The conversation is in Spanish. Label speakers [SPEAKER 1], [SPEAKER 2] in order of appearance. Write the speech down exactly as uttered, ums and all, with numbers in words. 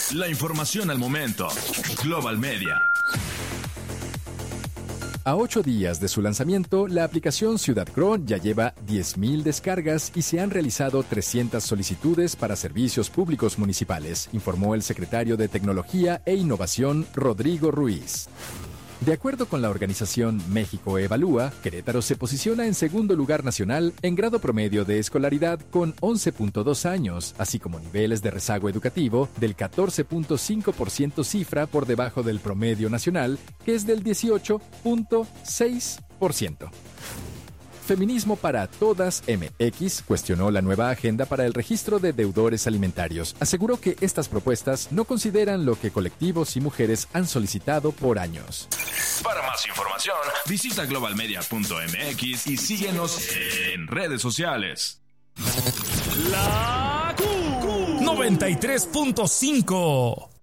[SPEAKER 1] La información al momento. Global Media.
[SPEAKER 2] A ocho días de su lanzamiento, la aplicación Ciudad Cron ya lleva diez mil descargas y se han realizado trescientas solicitudes para servicios públicos municipales, informó el secretario de Tecnología e Innovación, Rodrigo Ruiz. De acuerdo con la organización México Evalúa, Querétaro se posiciona en segundo lugar nacional en grado promedio de escolaridad con once punto dos años, así como niveles de rezago educativo del catorce punto cinco por ciento, cifra por debajo del promedio nacional, que es del dieciocho punto seis por ciento. Feminismo para Todas M X cuestionó la nueva agenda para el registro de deudores alimentarios. Aseguró que estas propuestas no consideran lo que colectivos y mujeres han solicitado por años.
[SPEAKER 1] Para más información, visita global media punto m x y síguenos en redes sociales.
[SPEAKER 3] La Q noventa y tres punto cinco.